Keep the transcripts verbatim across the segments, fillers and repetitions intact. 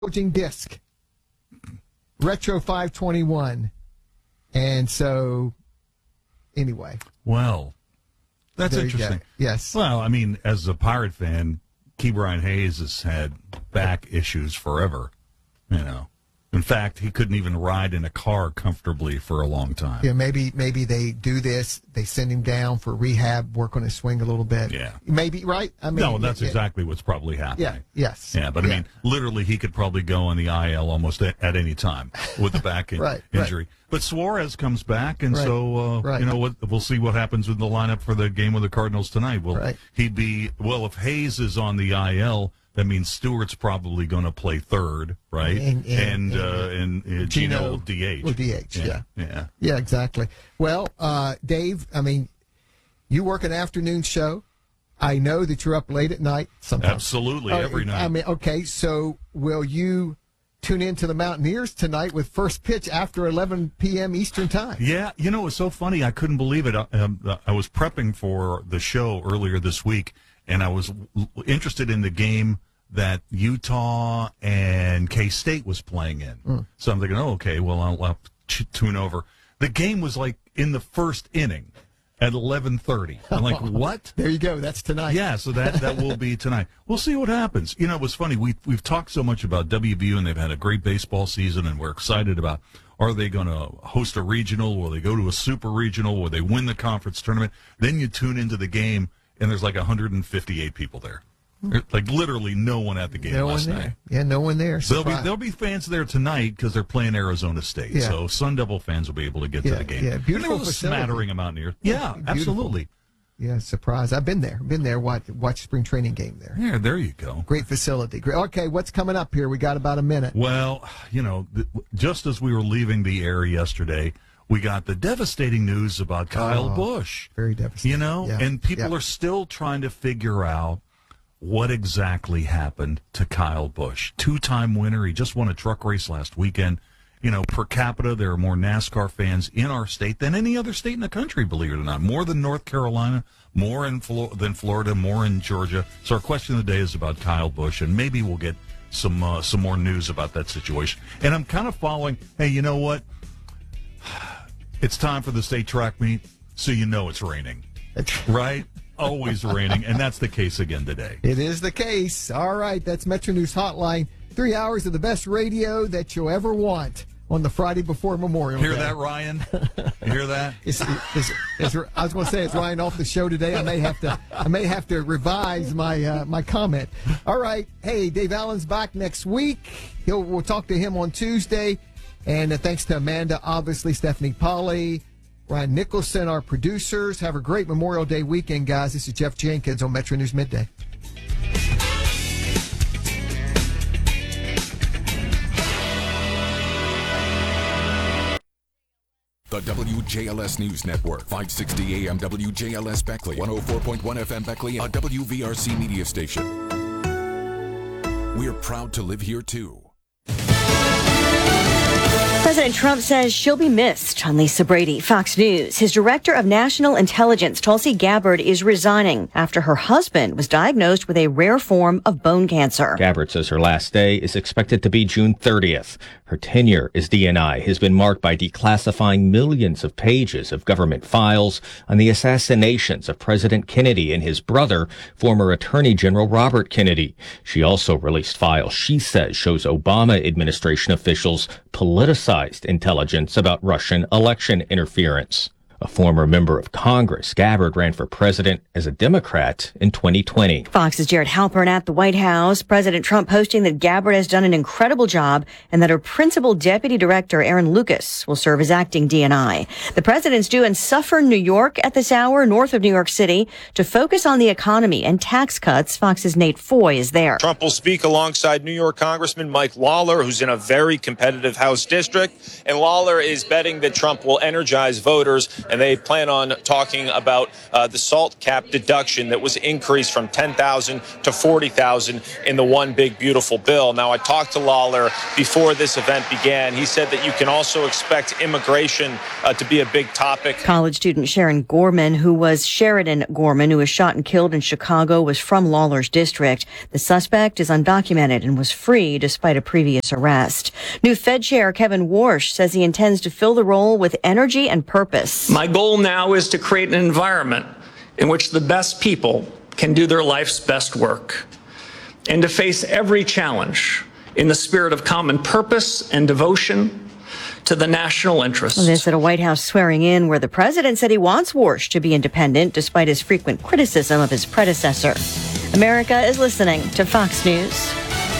bulging disc, Retro five twenty-one. And so, anyway. Well, that's there interesting. Yes. Well, I mean, as a Pirate fan, Ke'Bryan Hayes has had back issues forever, you know. In fact, he couldn't even ride in a car comfortably for a long time. Yeah, maybe maybe they do this. They send him down for rehab, work on his swing a little bit. Yeah. Maybe, right? I mean, no, that's yeah, exactly what's probably happening. Yeah, yes. Yeah, but I yeah. mean, literally, he could probably go on the I L almost at, at any time with the back in- right, injury. Right. But Suarez comes back, and right, so, uh, right. you know, what we'll see what happens with the lineup for the game with the Cardinals tonight. Will right. he be, well, if Hayes is on the I L, that means Stewart's probably going to play third, right? And, and, and, uh, and, uh, Gino will D H. Will D H, yeah. Yeah. Yeah, yeah exactly. Well, uh, Dave, I mean, you work an afternoon show. I know that you're up late at night sometimes. Absolutely, uh, every night. I mean, okay, so will you tune in to the Mountaineers tonight with first pitch after eleven p.m. Eastern time? Yeah, you know, it's so funny. I couldn't believe it. Um, I was prepping for the show earlier this week, and I was interested in the game that Utah and K-State was playing in. Mm. So I'm thinking, oh, okay, well, I'll, I'll t- tune over. The game was like in the first inning at eleven thirty. I'm like, what? There you go. That's tonight. Yeah, so that, that will be tonight. We'll see what happens. You know, it was funny. We, we've talked so much about W V U, and they've had a great baseball season, and we're excited about, are they going to host a regional? Will they go to a super regional? Will they win the conference tournament? Then you tune into the game, and there's like one hundred fifty-eight people there. There's like literally no one at the game no last one there. night. Yeah, no one there. So there'll be, there'll be fans there tonight because they're playing Arizona State. Yeah. So Sun Devil fans will be able to get yeah, to the game. Yeah, beautiful and there was a facility. smattering of Mountaineers. Yeah, Beautiful. absolutely. Yeah, surprise. I've been there. Been there. Watch, watch spring training game there. Yeah, there you go. Great facility. Great. Okay, what's coming up here? We got about a minute. Well, you know, th- just as we were leaving the air yesterday, we got the devastating news about Kyle oh, Busch. Very devastating. You know, yeah. and people yeah. are still trying to figure out what exactly happened to Kyle Busch. Two-time winner. He just won a truck race last weekend. You know, per capita, there are more NASCAR fans in our state than any other state in the country, believe it or not. More than North Carolina, more in Flo- than Florida, more in Georgia. So our question of the day is about Kyle Busch, and maybe we'll get some uh, some more news about that situation. And I'm kind of following, hey, you know what? It's time for the state track meet, so you know it's raining, right? Always raining, and that's the case again today. It is the case. All right, that's Metro News Hotline. Three hours of the best radio that you'll ever want on the Friday before Memorial Hear Day. that, Ryan? You hear that? Is, is, is, I was going to say, is Ryan off the show today? I may have to. I may have to revise my uh, my comment. All right. Hey, Dave Allen's back next week. He'll we'll talk to him on Tuesday, and uh, thanks to Amanda, obviously Stephanie Polly, Ryan Nicholson, our producers. Have a great Memorial Day weekend, guys. This is Jeff Jenkins on Metro News Midday. The W J L S News Network, five sixty A M W J L S Beckley, one oh four point one F M Beckley, a W V R C media station. We're proud to live here, too. President Trump says she'll be missed. On Lisa Brady, Fox News. His director of national intelligence, Tulsi Gabbard, is resigning after her husband was diagnosed with a rare form of bone cancer. Gabbard says her last day is expected to be June thirtieth. Her tenure as D N I has been marked by declassifying millions of pages of government files on the assassinations of President Kennedy and his brother, former Attorney General Robert Kennedy. She also released files she says shows Obama administration officials politicized intelligence about Russian election interference. A former member of Congress, Gabbard ran for president as a Democrat in twenty twenty. Fox's Jared Halpern at the White House. President Trump posting that Gabbard has done an incredible job and that her principal deputy director, Aaron Lucas, will serve as acting D N I. The president's due in Suffern, New York at this hour, north of New York City, to focus on the economy and tax cuts. Fox's Nate Foy is there. Trump will speak alongside New York Congressman Mike Lawler, who's in a very competitive House district. And Lawler is betting that Trump will energize voters and they plan on talking about uh, the SALT cap deduction that was increased from ten thousand dollars to forty thousand dollars in the One Big Beautiful Bill. Now, I talked to Lawler before this event began. He said that you can also expect immigration uh, to be a big topic. College student Sharon Gorman, who was Sheridan Gorman, who was shot and killed in Chicago, was from Lawler's district. The suspect is undocumented and was free despite a previous arrest. New Fed Chair Kevin Warsh says he intends to fill the role with energy and purpose. My goal now is to create an environment in which the best people can do their life's best work and to face every challenge in the spirit of common purpose and devotion to the national interest. This at a White House swearing in where the president said he wants Warsh to be independent despite his frequent criticism of his predecessor. America is listening to Fox News.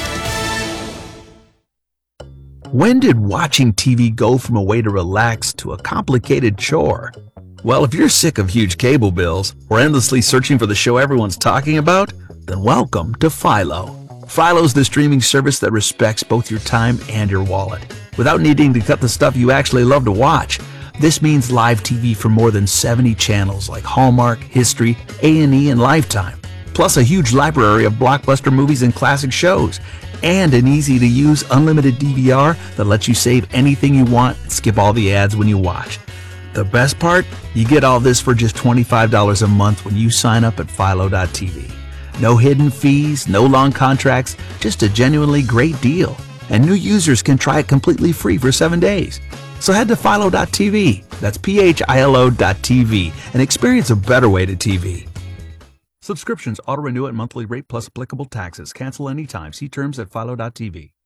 When did watching T V go from a way to relax to a complicated chore? Well, if you're sick of huge cable bills or endlessly searching for the show everyone's talking about, then welcome to Philo. Philo's the streaming service that respects both your time and your wallet, without needing to cut the stuff you actually love to watch. This means live T V from more than seventy channels like Hallmark, History, A and E, and Lifetime, plus a huge library of blockbuster movies and classic shows, and an easy-to-use unlimited D V R that lets you save anything you want and skip all the ads when you watch. The best part? You get all this for just twenty-five dollars a month when you sign up at philo dot t v. No hidden fees, no long contracts, just a genuinely great deal. And new users can try it completely free for seven days. So head to philo dot t v, that's P H I L O dot T V, and experience a better way to T V. Subscriptions auto-renew at monthly rate plus applicable taxes. Cancel anytime. See terms at philo dot t v.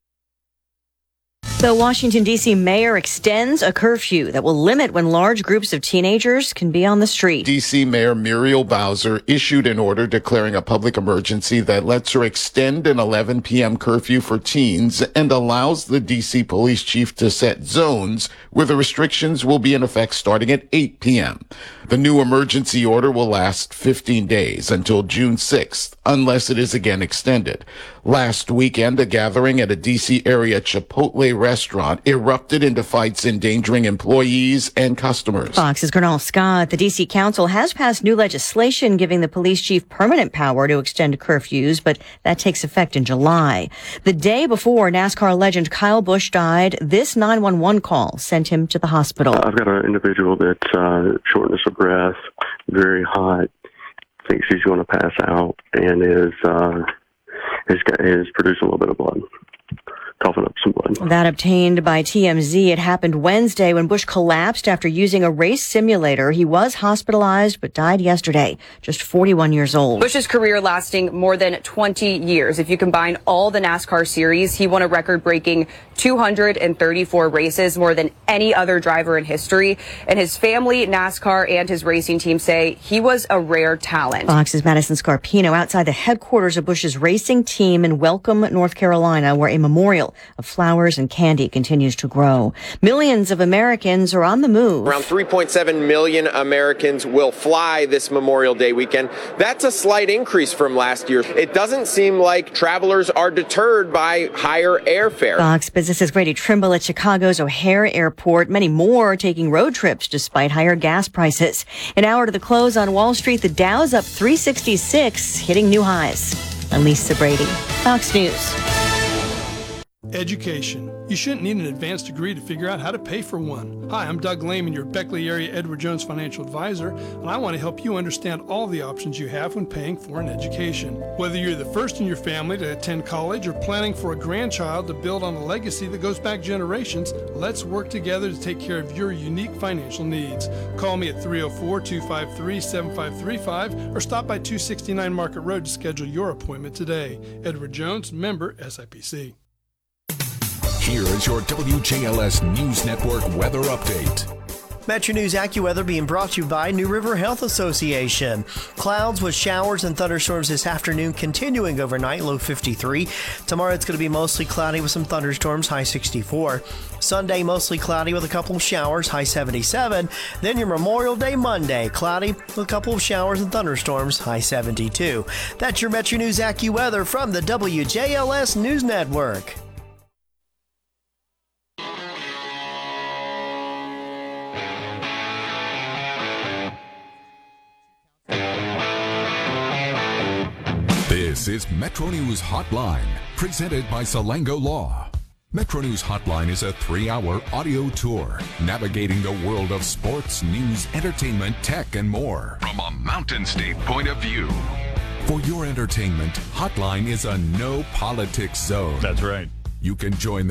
The Washington, D C mayor extends a curfew that will limit when large groups of teenagers can be on the street. D C Mayor Muriel Bowser issued an order declaring a public emergency that lets her extend an eleven p.m. curfew for teens and allows the D C police chief to set zones where the restrictions will be in effect starting at eight p.m. The new emergency order will last fifteen days until June sixth, unless it is again extended. Last weekend, a gathering at a D C area Chipotle restaurant erupted into fights endangering employees and customers. Fox's Colonel Scott. The D C Council has passed new legislation giving the police chief permanent power to extend curfews, but that takes effect in July. The day before NASCAR legend Kyle Busch died, this nine one one call sent him to the hospital. I've got an individual that's uh, shortness of breath, very hot, thinks he's going to pass out, and is uh, is, is producing a little bit of blood. Coughing up some blood. That obtained by T M Z. It happened Wednesday when Busch collapsed after using a race simulator. He was hospitalized but died yesterday, just forty-one years old. Busch's career lasting more than twenty years. If you combine all the NASCAR series, he won a record-breaking two hundred thirty-four races, more than any other driver in history. And his family, NASCAR, and his racing team say he was a rare talent. Fox's Madison Scarpino outside the headquarters of Busch's racing team in Welcome, North Carolina, where a memorial of flowers and candy continues to grow. Millions of Americans are on the move. Around three point seven million Americans will fly this Memorial Day weekend. That's a slight increase from last year. It doesn't seem like travelers are deterred by higher airfare. Fox Business' Grady Trimble at Chicago's O'Hare Airport. Many more taking road trips despite higher gas prices. An hour to the close on Wall Street, the Dow's up three sixty-six, hitting new highs. I'm Lisa Brady, Fox News. Education. You shouldn't need an advanced degree to figure out how to pay for one. Hi, I'm Doug Lehman, your Beckley area Edward Jones financial advisor, and I want to help you understand all the options you have when paying for an education. Whether you're the first in your family to attend college or planning for a grandchild to build on a legacy that goes back generations, let's work together to take care of your unique financial needs. Call me at three oh four, two five three, seven five three five or stop by two sixty-nine Market Road to schedule your appointment today. Edward Jones, member S I P C. Here is your W J L S News Network weather update. Metro News AccuWeather being brought to you by New River Health Association. Clouds with showers and thunderstorms this afternoon continuing overnight, low fifty-three. Tomorrow it's going to be mostly cloudy with some thunderstorms, high sixty-four. Sunday mostly cloudy with a couple of showers, high seventy-seven. Then your Memorial Day Monday, cloudy with a couple of showers and thunderstorms, high seventy-two. That's your Metro News AccuWeather from the W J L S News Network. This is Metro News Hotline, presented by Salango Law. Metro News Hotline is a three-hour audio tour navigating the world of sports, news, entertainment, tech, and more from a Mountain State point of view. For your entertainment, Hotline is a no politics zone. That's right. You can join the